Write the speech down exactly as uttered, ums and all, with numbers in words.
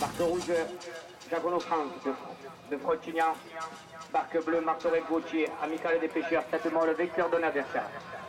Marque rouge, Jagono Franck de, de Frotignan. Barque bleue, Martorek Gauthier, amical des pêcheurs, traitement le vecteur d'un adversaire.